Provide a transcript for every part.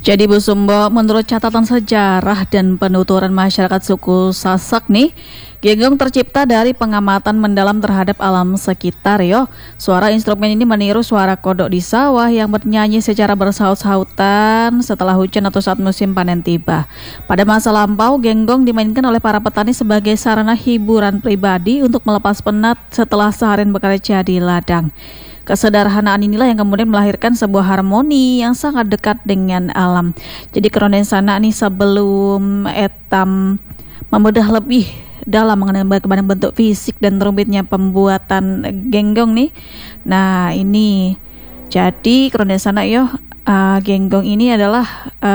Jadi Bu Sumbo, menurut catatan sejarah dan penuturan masyarakat suku Sasak nih, genggong tercipta dari pengamatan mendalam terhadap alam sekitar yo. Suara instrumen ini meniru suara kodok di sawah yang bernyanyi secara bersaut-sautan setelah hujan atau saat musim panen tiba. Pada masa lampau, genggong dimainkan oleh para petani sebagai sarana hiburan pribadi untuk melepas penat setelah seharian bekerja di ladang. Kesederhanaan inilah yang kemudian melahirkan sebuah harmoni yang sangat dekat dengan alam. Jadi keronen sana nih, sebelum etam membedah lebih dalam mengenai bagaimana bentuk fisik dan rumitnya pembuatan genggong nih. Nah ini jadi keronen sana yo, genggong ini adalah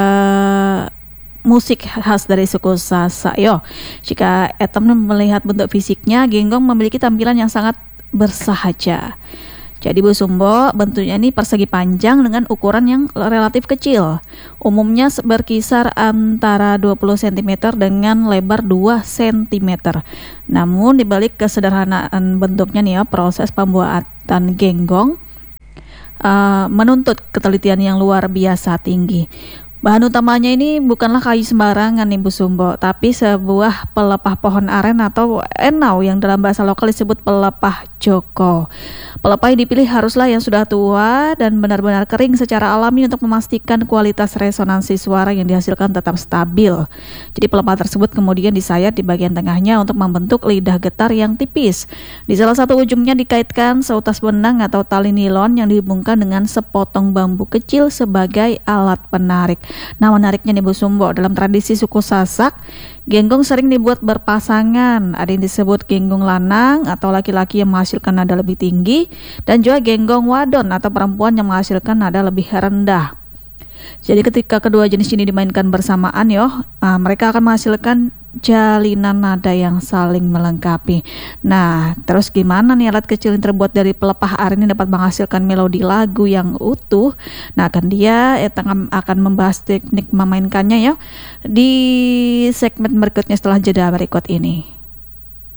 musik khas dari suku Sasak yo. Jika etam melihat bentuk fisiknya, genggong memiliki tampilan yang sangat bersahaja. Jadi Bu Sumbo, bentuknya ini persegi panjang dengan ukuran yang relatif kecil. Umumnya berkisar antara 20 cm dengan lebar 2 cm. Namun dibalik kesederhanaan bentuknya nih ya, proses pembuatan genggong menuntut ketelitian yang luar biasa tinggi. Bahan utamanya ini bukanlah kayu sembarangan nih Bu Sumbo, tapi sebuah pelepah pohon aren atau enau yang dalam bahasa lokal disebut pelepah joko. Pelepah yang dipilih haruslah yang sudah tua dan benar-benar kering secara alami untuk memastikan kualitas resonansi suara yang dihasilkan tetap stabil. Jadi pelepah tersebut kemudian disayat di bagian tengahnya untuk membentuk lidah getar yang tipis. Di salah satu ujungnya dikaitkan seutas benang atau tali nilon yang dihubungkan dengan sepotong bambu kecil sebagai alat penarik. Nah menariknya nih Bu Sumbo, dalam tradisi suku Sasak, genggong sering dibuat berpasangan. Ada yang disebut genggong lanang atau laki-laki yang menghasilkan nada lebih tinggi, dan juga genggong wadon atau perempuan yang menghasilkan nada lebih rendah. Jadi ketika kedua jenis ini dimainkan bersamaan mereka akan menghasilkan jalinan nada yang saling melengkapi. Nah, terus gimana nih alat kecil yang terbuat dari pelepah aren ini dapat menghasilkan melodi lagu yang utuh? Nah, akan membahas teknik memainkannya di segmen berikutnya setelah jeda berikut ini.